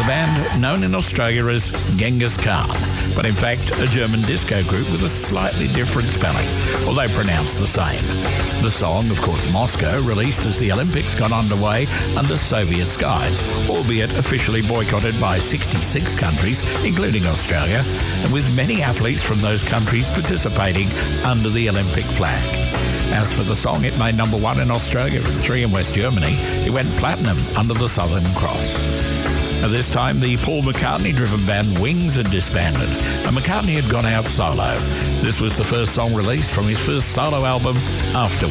the band known in Australia as Genghis Khan, but in fact a German disco group with a slightly different spelling, although pronounced the same. The song, of course, Moscow, released as the Olympics got underway under Soviet skies, albeit officially boycotted by 66 countries, including Australia, and with many athletes from those countries participating under the Olympic flag. As for the song, it made number 1 in Australia and 3 in West Germany. It went platinum under the Southern Cross. At this time, the Paul McCartney-driven band Wings had disbanded, and McCartney had gone out solo. This was the first song released from his first solo album, After